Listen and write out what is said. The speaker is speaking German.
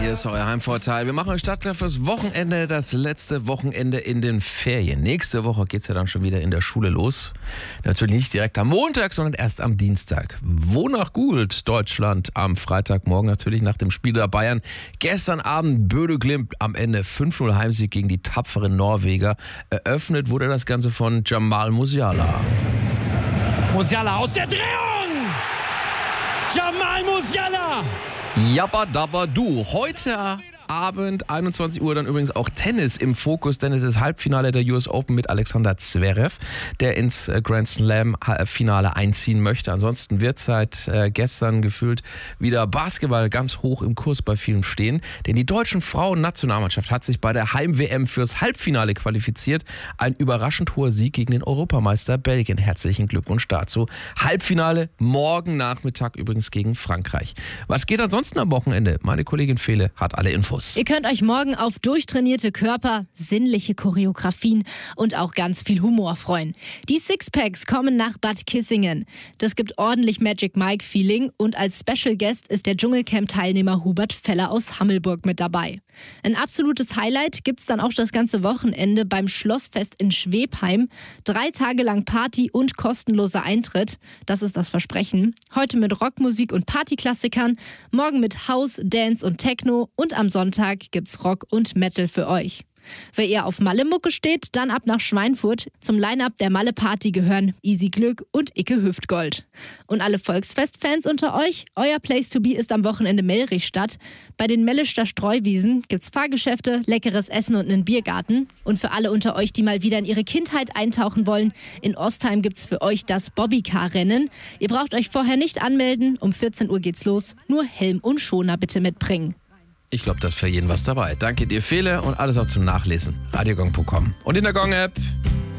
hier ist euer Heimvorteil. Wir machen euch startklar fürs Wochenende, das letzte Wochenende in den Ferien. Nächste Woche geht's ja dann schon wieder in der Schule los. Natürlich nicht direkt am Montag, sondern erst am Dienstag. Wonach Gould Deutschland am Freitagmorgen natürlich nach dem Spiel der Bayern. Gestern Abend Böde Glimt am Ende 5-0 Heimsieg gegen die tapferen Norweger. Eröffnet wurde das Ganze von Jamal Musiala. Musiala aus der Drehung! Jamal Musiala! Jabba dabba du. Heute Abend, 21 Uhr, dann übrigens auch Tennis im Fokus, denn es ist Halbfinale der US Open mit Alexander Zverev, der ins Grand Slam Finale einziehen möchte. Ansonsten wird seit gestern gefühlt wieder Basketball ganz hoch im Kurs bei vielen stehen, denn die deutschen Frauen-Nationalmannschaft hat sich bei der Heim-WM fürs Halbfinale qualifiziert. Ein überraschend hoher Sieg gegen den Europameister Belgien. Herzlichen Glückwunsch dazu. Halbfinale morgen Nachmittag übrigens gegen Frankreich. Was geht ansonsten am Wochenende? Meine Kollegin Fele hat alle Infos. Ihr könnt euch morgen auf durchtrainierte Körper, sinnliche Choreografien und auch ganz viel Humor freuen. Die Sixpacks kommen nach Bad Kissingen. Das gibt ordentlich Magic Mike-Feeling und als Special Guest ist der Dschungelcamp-Teilnehmer Hubert Feller aus Hammelburg mit dabei. Ein absolutes Highlight gibt's dann auch das ganze Wochenende beim Schlossfest in Schwebheim. 3 Tage lang Party und kostenloser Eintritt. Das ist das Versprechen. Heute mit Rockmusik und Partyklassikern, morgen mit House, Dance und Techno und am Sonntag gibt's Rock und Metal für euch. Wer eher auf Malle-Mucke steht, dann ab nach Schweinfurt. Zum Line-Up der Malle-Party gehören Easy Glück und Icke Hüftgold. Und alle Volksfest-Fans unter euch, euer Place to be ist am Wochenende Mellrichstadt. Bei den Mellischter Streuwiesen gibt's Fahrgeschäfte, leckeres Essen und einen Biergarten. Und für alle unter euch, die mal wieder in ihre Kindheit eintauchen wollen, in Ostheim gibt's für euch das Bobbycar-Rennen. Ihr braucht euch vorher nicht anmelden, um 14 Uhr geht's los. Nur Helm und Schoner bitte mitbringen. Ich glaube, da ist für jeden was dabei. Danke dir, Fele, und alles auch zum Nachlesen. Radiogong.com und in der Gong-App.